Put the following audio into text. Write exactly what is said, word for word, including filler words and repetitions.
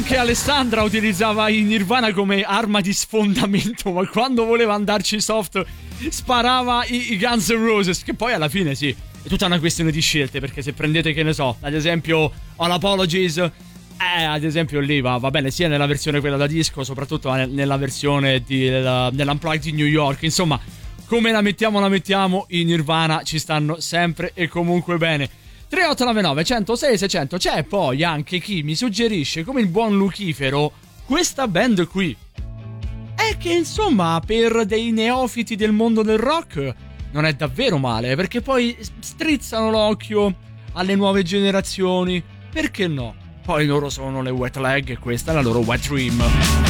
Anche Alessandra utilizzava i Nirvana come arma di sfondamento, ma quando voleva andarci soft sparava i, i Guns N' Roses, che poi alla fine sì, è tutta una questione di scelte, perché se prendete, che ne so, ad esempio All Apologies, eh, ad esempio lì va, va bene sia nella versione quella da disco, soprattutto nella versione di, dell'Unplugged di New York, insomma, come la mettiamo la mettiamo, i Nirvana ci stanno sempre e comunque bene. tre otto nove nove uno zero sei sei zero zero. C'è poi anche chi mi suggerisce, come il buon Lucifero, questa band qui. È che insomma per dei neofiti del mondo del rock non è davvero male, perché poi strizzano l'occhio alle nuove generazioni, perché no? Poi loro sono le Wet Leg e questa è la loro Wet Dream.